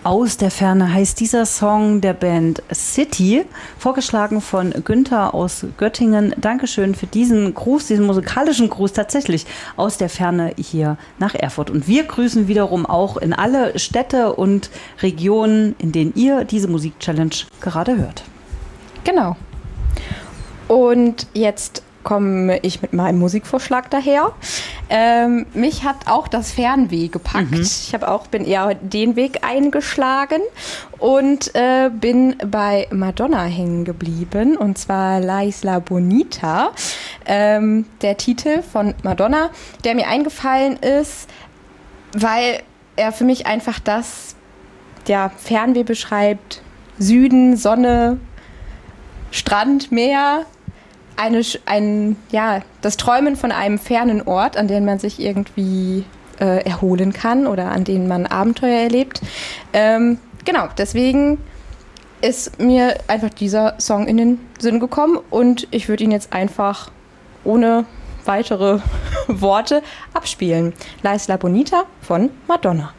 Aus der Ferne heißt dieser Song der Band City, vorgeschlagen von Günther aus Göttingen. Dankeschön für diesen Gruß, diesen musikalischen Gruß tatsächlich aus der Ferne hier nach Erfurt. Und wir grüßen wiederum auch in alle Städte und Regionen, in denen ihr diese Musik-Challenge gerade hört. Genau. Und jetzt komme ich mit meinem Musikvorschlag daher. Mich hat auch das Fernweh gepackt. Ich bin eher den Weg eingeschlagen und bin bei Madonna hängen geblieben, und zwar La Isla Bonita, der Titel von Madonna, der mir eingefallen ist, weil er für mich einfach das Fernweh beschreibt. Süden, Sonne, Strand, Meer. Das Träumen von einem fernen Ort, an dem man sich irgendwie erholen kann oder an dem man Abenteuer erlebt. Deswegen ist mir einfach dieser Song in den Sinn gekommen und ich würde ihn jetzt einfach ohne weitere Worte abspielen. La Isla Bonita von Madonna.